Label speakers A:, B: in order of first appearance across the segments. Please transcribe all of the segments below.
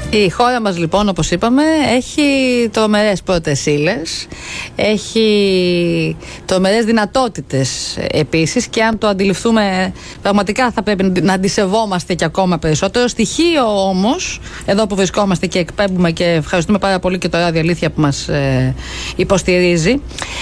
A: Η χώρα μας λοιπόν, όπως είπαμε, έχει τρομερές πρώτες ύλες, έχει τρομερές δυνατότητες επίσης, και αν το αντιληφθούμε πραγματικά θα πρέπει να αντισεβόμαστε και ακόμα περισσότερο. Στοιχείο όμως, εδώ που βρισκόμαστε και εκπέμπουμε, και ευχαριστούμε πάρα πολύ και το Ράδιο Αλήθεια που μας υποστηρίζει,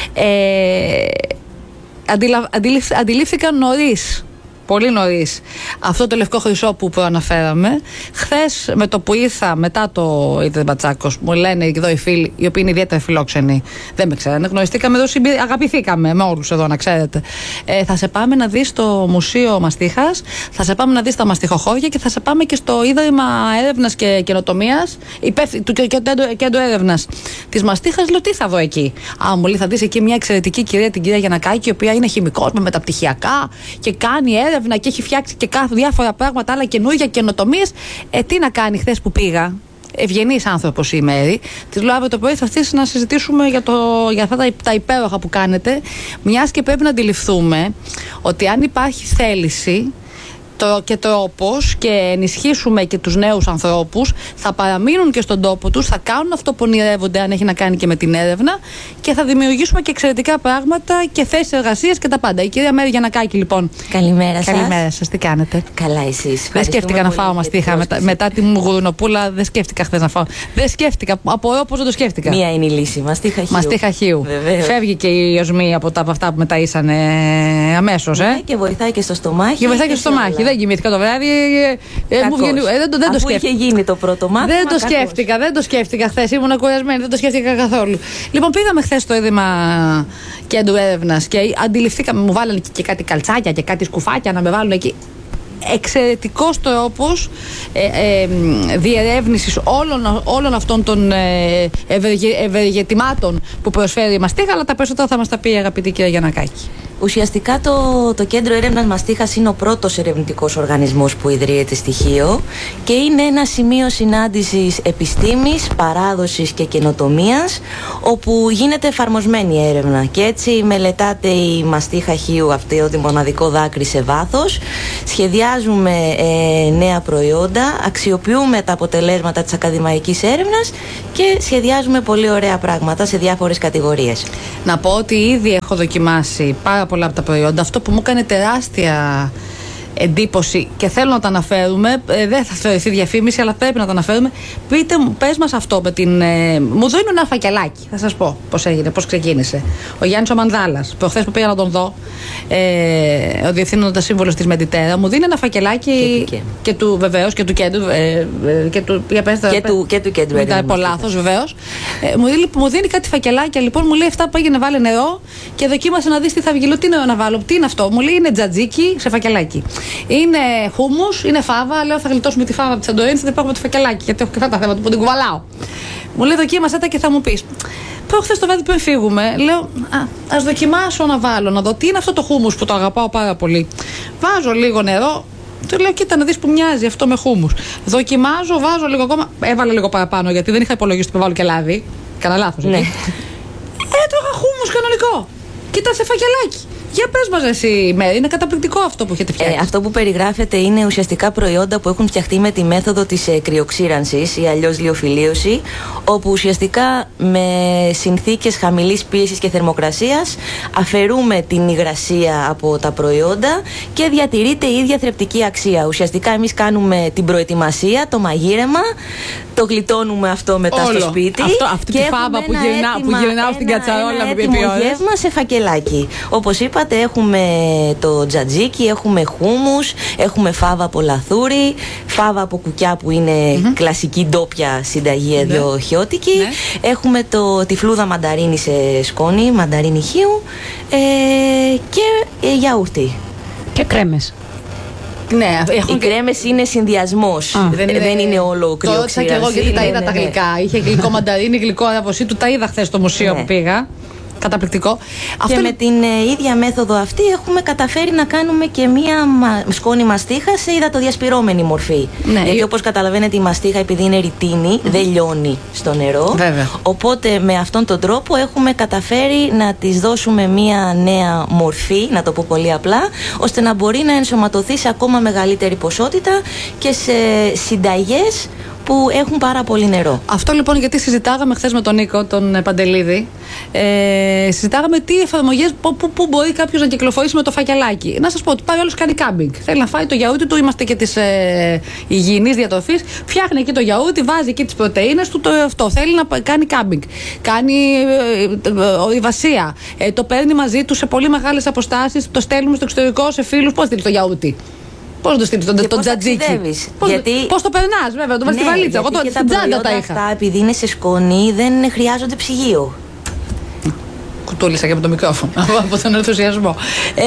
A: αντιλήφθηκαν νωρίς, πολύ νωρίς, αυτό το λευκό χρυσό που προαναφέραμε. Χθες με το που ήρθα μετά το Ήτρε Μπατσάκος, μου λένε εδώ οι φίλοι, οι οποίοι είναι ιδιαίτερα φιλόξενοι, δεν με ξέρανε, γνωριστήκαμε εδώ, αγαπηθήκαμε με όλους εδώ, να ξέρετε. Θα σε πάμε να δεις το Μουσείο Μαστίχας, θα σε πάμε να δεις τα μαστιχοχώρια και θα σε πάμε και στο Ίδρυμα Έρευνας και Καινοτομίας, του Κέντρου Έρευνας της Μαστίχας. Λέω, τι θα δω εκεί? Μου λέει, θα δεις εκεί μια εξαιρετική κυρία, την κυρία Γιαννακάκη, η οποία είναι χημικός με μεταπτυχιακά και κάνει έρευνα και έχει φτιάξει και διάφορα πράγματα, άλλα καινούργια καινοτομίες. Τι να κάνει? Χθες που πήγα, ευγενής άνθρωπος η Μέρη, της λέω, αύριο το πρωί θα στήσει να συζητήσουμε για αυτά τα υπέροχα που κάνετε, μιας και πρέπει να αντιληφθούμε ότι αν υπάρχει θέληση και τρόπος και ενισχύσουμε και τους νέους ανθρώπους, θα παραμείνουν και στον τόπο τους, θα κάνουν αυτό που ονειρεύονται, αν έχει να κάνει και με την έρευνα, και θα δημιουργήσουμε και εξαιρετικά πράγματα και θέσεις εργασίας και τα πάντα. Η κυρία Μέρη Γιαννακάκη, λοιπόν.
B: Καλημέρα σας.
A: Καλημέρα σας, τι κάνετε?
B: Καλά, εσείς?
A: Δεν σκέφτηκα να φάω μαστίχα μετά τη Γουρνοπούλα, δεν σκέφτηκα χθες να φάω. Δεν σκέφτηκα, απορώ πώς δεν το σκέφτηκα.
B: Μία είναι η λύση, μαστίχα χείου.
A: Φεύγει και η οσμή από αυτά που μετά ήσανε αμέσως.
B: Και βοηθάει και στο στομάχι.
A: Και βοηθάει και στο στομάχι. Δεν κοιμήθηκα το βράδυ. Δεν το σκέφτηκα.
B: Είχε γίνει το πρώτο μάθημα.
A: Δεν το σκέφτηκα χθες. Ήμουν κουρασμένη, δεν το σκέφτηκα καθόλου. Λοιπόν, πήγαμε χθες στο Ίδρυμα Κέντρου Έρευνας και αντιληφθήκαμε, μου βάλανε και κάτι καλτσάκια και κάτι σκουφάκια να με βάλουν εκεί. Εξαιρετικός τρόπος διερεύνησης όλων αυτών των ευεργετημάτων που προσφέρει η Μαστίχα, αλλά τα περισσότερα θα μας τα πει η αγαπητή κυρία Γιαννακάκη.
B: Ουσιαστικά το Κέντρο Έρευνας Μαστίχας είναι ο πρώτος ερευνητικός οργανισμός που ιδρύεται στη Χίο και είναι ένα σημείο συνάντησης επιστήμης, παράδοσης και καινοτομίας, όπου γίνεται εφαρμοσμένη έρευνα, και έτσι μελετάτε η Μαστίχα Χίου, αυτό το μοναδικό δάκρυ, σε βάθος. Σχεδιάζουμε νέα προϊόντα, αξιοποιούμε τα αποτελέσματα της ακαδημαϊκής έρευνας και σχεδιάζουμε πολύ ωραία πράγματα σε διάφορες κατηγορίες.
A: Να πω ότι ήδη έχω δοκιμάσει πάρα πολλά από τα προϊόντα. Αυτό που μου έκανε τεράστια εντύπωση και θέλω να τα αναφέρουμε, δεν θα θεωρηθεί διαφήμιση, αλλά πρέπει να τα αναφέρουμε. Πες μας αυτό με την. Μου δίνουν ένα φακελάκι. Θα σας πω πώς έγινε, πώς ξεκίνησε. Ο Γιάννης ο Μανδάλας, προχθές που πήγα να τον δω, ο διευθύνοντας σύμβολος της Μεντιτέρα, μου δίνει ένα φακελάκι και του, βεβαίως, και του κέντρου.
B: Και του κέντρου.
A: Μετά από λάθος, βεβαίως. Μου δίνει κάτι φακελάκια, λοιπόν, μου λέει αυτά που πήγαινε, βάλε νερό και δοκίμασε να δεις τι θα βγει. Λέω, τι νερό να βάλω, τι είναι αυτό? Μου λέει, είναι τζατζίκι σε φακελάκι. Είναι χούμους, είναι φάβα. Λέω, θα γλιτώσουμε τη φάβα από τη Σαντορίνη, θα την πάρουμε το φακελάκι, γιατί έχω και αυτά τα θέματα που την κουβαλάω. Μου λέει, δοκίμασέ τα και θα μου πεις. Προχθές το βράδυ πριν φύγουμε, λέω, ας δοκιμάσω να βάλω, να δω τι είναι αυτό το χούμους που το αγαπάω πάρα πολύ. Βάζω λίγο νερό. Του λέω, κοίτα να δεις που μοιάζει αυτό με χούμους. Δοκιμάζω, βάζω λίγο ακόμα. Έβαλα λίγο παραπάνω, γιατί δεν είχα υπολογίσει ότι θα βάλω και λάδι. Κάνα λάθος. Ναι. Έτρωγα χούμους κανονικό. Κοίτα σε φακελάκι. Για πες μας εσύ, Μέρη, είναι καταπληκτικό αυτό που έχετε φτιάξει.
B: Αυτό που περιγράφεται είναι ουσιαστικά προϊόντα που έχουν φτιαχτεί με τη μέθοδο της κρυοξήρανσης ή αλλιώς λιοφιλίωση, όπου ουσιαστικά με συνθήκες χαμηλής πίεσης και θερμοκρασίας αφαιρούμε την υγρασία από τα προϊόντα και διατηρείται η ίδια θρεπτική αξία. Ουσιαστικά εμείς κάνουμε την προετοιμασία, το μαγείρεμα, το γλιτώνουμε αυτό μετά στο σπίτι.
A: Αυτή τη φάβα που γυρνάω στην κατσαρόλα με
B: έτοιμο γεύμα σε φακελάκι. Όπως είπατε, έχουμε το τζατζίκι, έχουμε χούμους, έχουμε φάβα από λαθούρι, φάβα από κουκιά που είναι κλασική ντόπια συνταγή εδώ χιώτικη. Έχουμε τη φλούδα μανταρίνη σε σκόνη, μανταρίνη χείου και γιαούρτι.
A: Και κρέμες.
B: Ναι, οι κρέμες είναι συνδυασμός. Δεν είναι όλο κρυοξήρανση.
A: Το ρώτησα και εγώ, γιατί τα είδα τα γλυκά. Είχε γλυκό μανταρίνι, γλυκό αραβοσίτου. Τα είδα χθες στο μουσείο που πήγα. Καταπληκτικό.
B: Και με την ίδια μέθοδο αυτή έχουμε καταφέρει να κάνουμε και μία σκόνη μαστίχα σε υδατοδιασπυρώμενη μορφή. Ναι. Γιατί όπως καταλαβαίνετε, η μαστίχα, επειδή είναι ρητίνη, δεν λιώνει στο νερό.
A: Βέβαια.
B: Οπότε με αυτόν τον τρόπο έχουμε καταφέρει να της δώσουμε μία νέα μορφή, να το πω πολύ απλά, ώστε να μπορεί να ενσωματωθεί σε ακόμα μεγαλύτερη ποσότητα και σε συνταγές που έχουν πάρα πολύ νερό.
A: Αυτό λοιπόν γιατί συζητάγαμε χθες με τον Νίκο, τον Παντελίδη, συζητάγαμε τι εφαρμογές, πού μπορεί κάποιος να κυκλοφορήσει με το φακελάκι. Να σας πω ότι πάει όλος κάνει κάμπινγκ. Θέλει να φάει το γιαούρτι του, είμαστε και της υγιεινής διατροφής. Φτιάχνει εκεί το γιαούρτι, βάζει εκεί τις πρωτεΐνες του, αυτό. Θέλει να κάνει κάμπινγκ. Κάνει ορειβασία. Το παίρνει μαζί του σε πολύ μεγάλες αποστάσεις, το στέλνουμε στο εξωτερικό σε φίλους. Πώς στείλει το γιαούρτι? Πώς να το στείλεις τον τζατζίκι? Πώς το περνάς, βέβαια, το βάζεις στη βαλίτσα. Εγώ στην τσάντα τα είχα.
B: Αυτά, επειδή είναι σε σκόνη, δεν χρειάζονται ψυγείο.
A: Κουτούλησα και από το μικρόφωνο από τον ενθουσιασμό.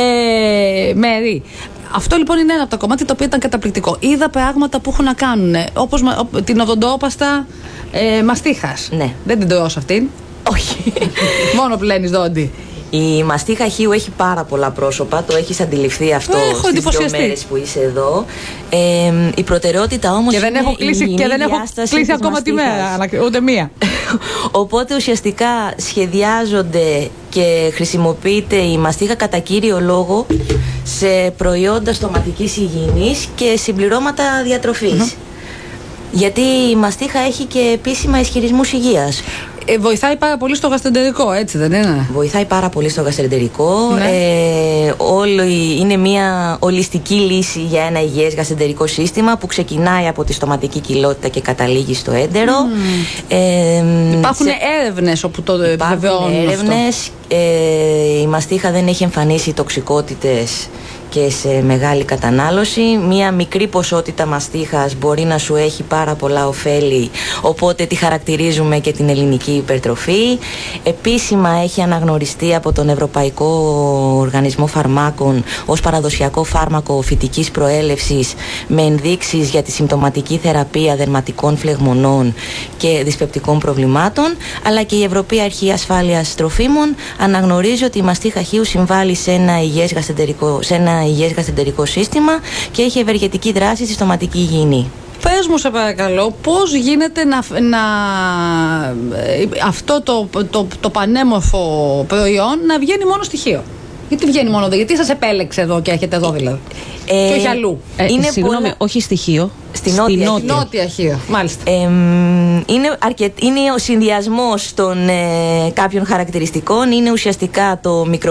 A: Μέρη, αυτό λοιπόν είναι ένα από τα κομμάτια το οποίο ήταν καταπληκτικό. Είδα πράγματα που έχουν να κάνουν, όπως την οδοντόπαστα μαστίχας.
B: Ναι.
A: Δεν την τρως αυτήν?
B: Όχι.
A: Μόνο πλένεις δόντι.
B: Η μαστίχα χείου έχει πάρα πολλά πρόσωπα, το έχεις αντιληφθεί αυτό στις 2 μέρες που είσαι εδώ. Η προτεραιότητα όμως
A: και δεν έχω κλείσει ακόμα τη μέρα, ούτε μία.
B: Οπότε ουσιαστικά σχεδιάζονται και χρησιμοποιείται η μαστίχα κατά κύριο λόγο σε προϊόντα στοματικής υγιεινής και συμπληρώματα διατροφής. Γιατί η μαστίχα έχει και επίσημα ισχυρισμούς υγείας.
A: Βοηθάει πάρα πολύ στο γαστρεντερικό, έτσι δεν είναι?
B: Βοηθάει πάρα πολύ στο γαστρεντερικό. Είναι μια ολιστική λύση για ένα υγιές γαστρεντερικό σύστημα που ξεκινάει από τη στοματική κοιλότητα και καταλήγει στο έντερο.
A: Υπάρχουν έρευνες όπου το επιβεβαιώνουν.
B: Υπάρχουν έρευνες. Η μαστίχα δεν έχει εμφανίσει τοξικότητες και σε μεγάλη κατανάλωση. Μία μικρή ποσότητα μαστίχας μπορεί να σου έχει πάρα πολλά ωφέλη, οπότε τη χαρακτηρίζουμε και την ελληνική υπερτροφή. Επίσημα έχει αναγνωριστεί από τον Ευρωπαϊκό Οργανισμό Φαρμάκων ως παραδοσιακό φάρμακο φυτικής προέλευσης με ενδείξεις για τη συμπτωματική θεραπεία δερματικών φλεγμονών και δυσπεπτικών προβλημάτων, αλλά και η Ευρωπαϊκή Αρχή Ασφάλειας Τροφίμων αναγνωρίζει ότι η μαστίχα χείου συμβάλλει σε ένα υγιές γαστρεντερικό σύστημα και έχει ευεργετική δράση στη στοματική υγιεινή.
A: Πες μου σε παρακαλώ, πώς γίνεται αυτό το πανέμορφο προϊόν να βγαίνει μόνο στοιχείο? Γιατί βγαίνει μόνο εδώ, γιατί σας επέλεξε εδώ και έχετε εδώ δηλαδή? Και όχι αλλού.
B: Συγγνώμη,
C: όχι στοιχείο.
B: Στη
A: νότια Χίο, μάλιστα.
B: Είναι ο συνδυασμός των κάποιων χαρακτηριστικών, είναι ουσιαστικά το